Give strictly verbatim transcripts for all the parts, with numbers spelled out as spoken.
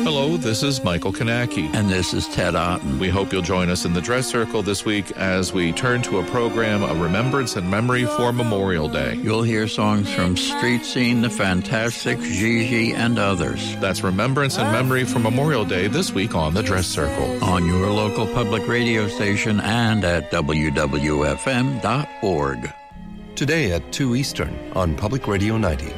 Hello, this is Michael Kanaki. And this is Ted Otten. We hope you'll join us in the Dress Circle this week as we turn to a program of remembrance and memory for Memorial Day. You'll hear songs from Street Scene, The Fantastic, Gigi, and others. That's Remembrance and Memory for Memorial Day this week on the Dress Circle. On your local public radio station and at W W F M dot org. Today at two Eastern on Public Radio ninety.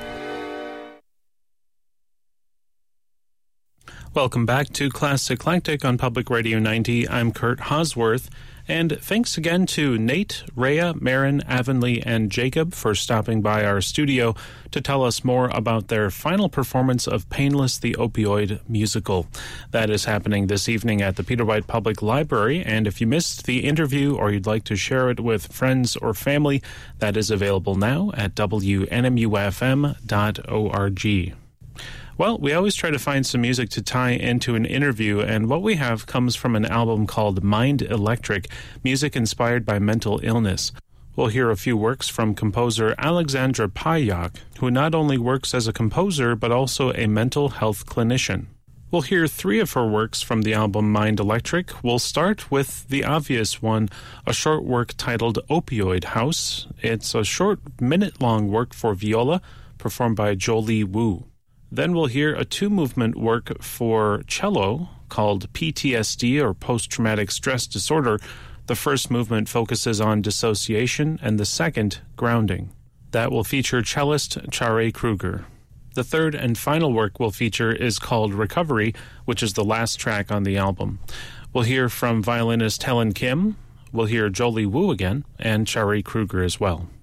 Welcome back to Classic Eclectic on Public Radio ninety. I'm Kurt Hosworth, and thanks again to Nate, Rhea, Marin, Avonlea, and Jacob for stopping by our studio to tell us more about their final performance of Painless the Opioid musical. That is happening this evening at the Peter White Public Library, and if you missed the interview or you'd like to share it with friends or family, that is available now at W N M U F M dot org. Well, we always try to find some music to tie into an interview, and what we have comes from an album called Mind Electric, music inspired by mental illness. We'll hear a few works from composer Alexandra Payak, who not only works as a composer, but also a mental health clinician. We'll hear three of her works from the album Mind Electric. We'll start with the obvious one, a short work titled Opioid House. It's a short, minute-long work for viola, performed by Jolie Wu. Then we'll hear a two-movement work for cello called P T S D, or Post-Traumatic Stress Disorder. The first movement focuses on dissociation, and the second, grounding. That will feature cellist Chare Kruger. The third and final work we'll feature is called Recovery, which is the last track on the album. We'll hear from violinist Helen Kim, we'll hear Jolie Wu again, and Chare Kruger as well.